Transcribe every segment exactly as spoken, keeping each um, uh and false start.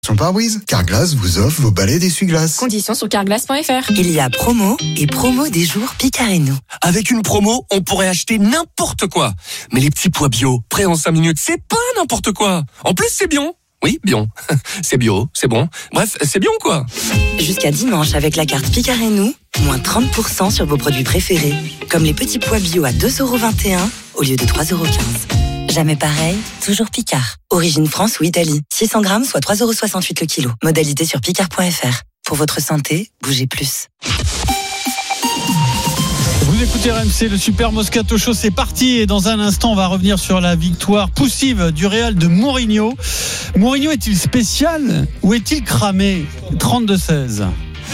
Son pare-brise, Carglass vous offre vos balais d'essuie-glace. Conditions sur carglass point f r. Il y a promo et promo des jours Picard et nous. Avec une promo, on pourrait acheter n'importe quoi. Mais les petits pois bio, prêts en cinq minutes, c'est pas n'importe quoi. En plus, c'est bio. Oui, bio. C'est bio, c'est bon. Bref, c'est bien quoi. Jusqu'à dimanche, avec la carte Picard et nous, moins trente pour cent sur vos produits préférés. Comme les petits pois bio à deux euros vingt et un au lieu de trois euros quinze. Jamais pareil, toujours Picard. Origine France ou Italie. six cents grammes, soit trois euros soixante-huit le kilo. Modalité sur picard point f r. Pour votre santé, bougez plus. Vous écoutez R M C, le Super Moscato Show, c'est parti. Et dans un instant, on va revenir sur la victoire poussive du Real de Mourinho. Mourinho est-il spécial ou est-il cramé? Trente-deux seize.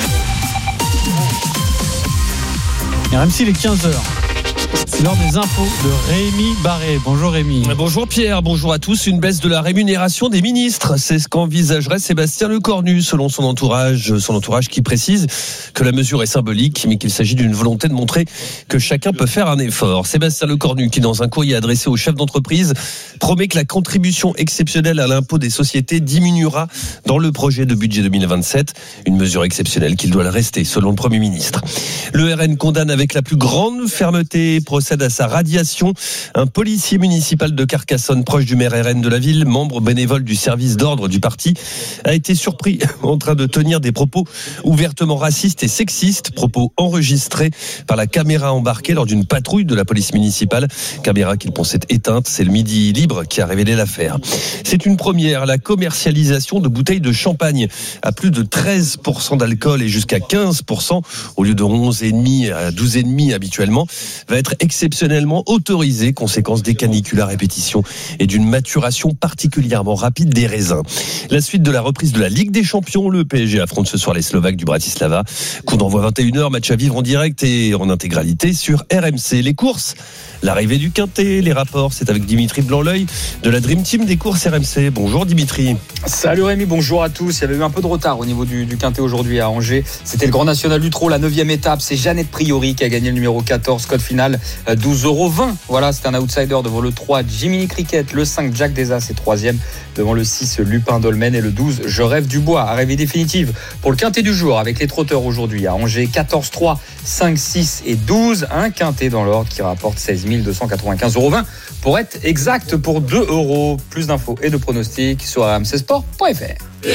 R M C, il est quinze heures. C'est l'heure des infos de Rémi Barré. Bonjour Rémi. Bonjour Pierre, bonjour à tous. Une baisse de la rémunération des ministres, c'est ce qu'envisagerait Sébastien Lecornu, selon son entourage, son entourage qui précise que la mesure est symbolique, mais qu'il s'agit d'une volonté de montrer que chacun peut faire un effort. Sébastien Lecornu, qui dans un courrier adressé aux chefs d'entreprise, promet que la contribution exceptionnelle à l'impôt des sociétés diminuera dans le projet de budget deux mille vingt-sept, une mesure exceptionnelle qu'il doit le rester, selon le Premier ministre. Le R N condamne avec la plus grande fermeté, procède à sa radiation. Un policier municipal de Carcassonne, proche du maire R N de la ville, membre bénévole du service d'ordre du parti, a été surpris en train de tenir des propos ouvertement racistes et sexistes, propos enregistrés par la caméra embarquée lors d'une patrouille de la police municipale, caméra qu'il pensait éteinte. C'est le Midi Libre qui a révélé l'affaire. C'est une première, la commercialisation de bouteilles de champagne à plus de treize pour cent d'alcool et jusqu'à quinze pour cent au lieu de onze virgule cinq à douze virgule cinq habituellement, va être exceptionnellement autorisé, conséquence des canicules à répétition et d'une maturation particulièrement rapide des raisins. La suite de la reprise de la Ligue des Champions, le P S G affronte ce soir les Slovaques du Bratislava. Coup d'envoi vingt et une heures, match à vivre en direct et en intégralité sur R M C. Les courses, l'arrivée du Quintet, les rapports, c'est avec Dimitri Blanc-L'Oeil de la Dream Team des courses R M C. Bonjour Dimitri. Salut Rémi, bonjour à tous. Il y avait eu un peu de retard au niveau du, du Quintet aujourd'hui à Angers. C'était le Grand National du Trot, la neuvième étape. C'est Jeannette Priori qui a gagné le numéro quatorze, code final douze euros vingt. Voilà, c'est un outsider devant le trois, Jiminy Cricket. Le cinq, Jack Desas, c'est troisième devant le six, Lupin Dolmen. Et le douze, Je rêve du bois. Arrivée définitive pour le Quintet du jour avec les trotteurs aujourd'hui à Angers. quatorze, trois, cinq, six et douze. Un Quintet dans l'ordre qui rapporte seize mille deux cent quatre-vingt-quinze euros vingt. Pour être exact, pour deux euros. Plus d'infos et de pronostics sur r m c sport point f r.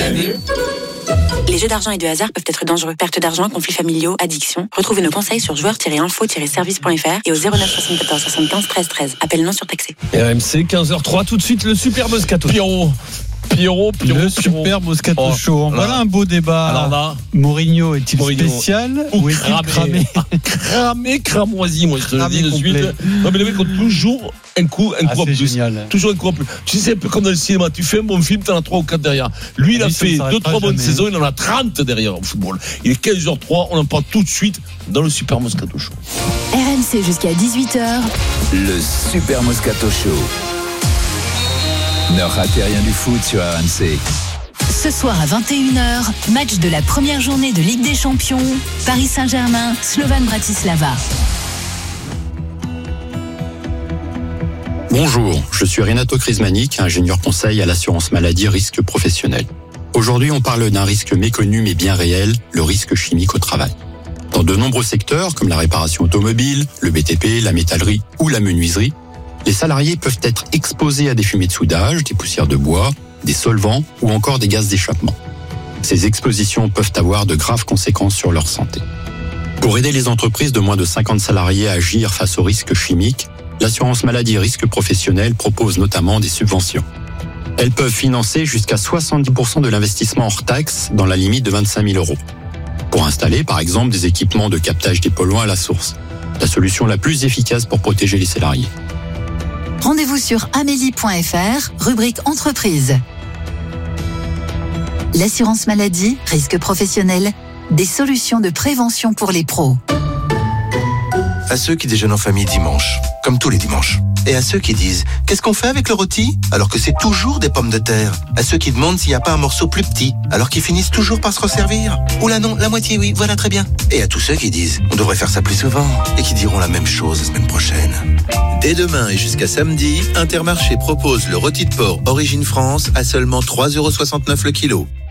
Les jeux d'argent et de hasard peuvent être dangereux. Perte d'argent, conflits familiaux, addiction. Retrouvez nos conseils sur joueurs tiret info tiret service point f r et au zéro neuf soixante-quatorze soixante-quinze treize treize. Appel non surtaxé. R M C, quinze heures trois, tout de suite le Super Moscato. Pierrot. Pierrot, Pierrot, le Pierrot. Super Moscato Oh, Show. là. Voilà un beau débat. Alors là, Mourinho est-il Mourinho. spécial ou, Ou est-il cramé. cramé? Cramé, cramoisi, moi je te le Cramé dis de complet. suite. Non mais le mec a toujours un coup, un Ah, coup en c'est plus. génial. Toujours un coup en plus. Tu sais, c'est un peu comme dans le cinéma, tu fais un bon film, t'en as trois ou quatre derrière. Lui, il a Lui, ça ne fait s'arrête deux, pas trois bonnes jamais. saisons, il en a trente derrière au football. Il est quinze heures trois, on en parle tout de suite dans le Super Moscato Show. R M C jusqu'à dix-huit heures. Le Super Moscato Show. Ne ratez rien du foot sur R M C. Ce soir à vingt et une heures, match de la première journée de Ligue des Champions. Paris Saint-Germain, Slovan Bratislava. Bonjour, je suis Renato Crismanic, ingénieur conseil à l'assurance maladie risque professionnel. Aujourd'hui, on parle d'un risque méconnu mais bien réel, le risque chimique au travail. Dans de nombreux secteurs, comme la réparation automobile, le B T P, la métallerie ou la menuiserie, les salariés peuvent être exposés à des fumées de soudage, des poussières de bois, des solvants ou encore des gaz d'échappement. Ces expositions peuvent avoir de graves conséquences sur leur santé. Pour aider les entreprises de moins de cinquante salariés à agir face aux risques chimiques, l'assurance maladie risque professionnel propose notamment des subventions. Elles peuvent financer jusqu'à soixante-dix pour cent de l'investissement hors taxe dans la limite de vingt-cinq mille euros. Pour installer, par exemple, des équipements de captage des polluants à la source. La solution la plus efficace pour protéger les salariés. Rendez-vous sur amélie point f r, rubrique entreprise. L'assurance maladie, risque professionnel, des solutions de prévention pour les pros. À ceux qui déjeunent en famille dimanche, comme tous les dimanches. Et à ceux qui disent « Qu'est-ce qu'on fait avec le rôti ?» alors que c'est toujours des pommes de terre. À ceux qui demandent s'il n'y a pas un morceau plus petit, alors qu'ils finissent toujours par se resservir. Oula non, la moitié oui, voilà très bien. Et à tous ceux qui disent « On devrait faire ça plus souvent » et qui diront la même chose la semaine prochaine. Dès demain et jusqu'à samedi, Intermarché propose le rôti de porc Origine France à seulement trois euros soixante-neuf le kilo.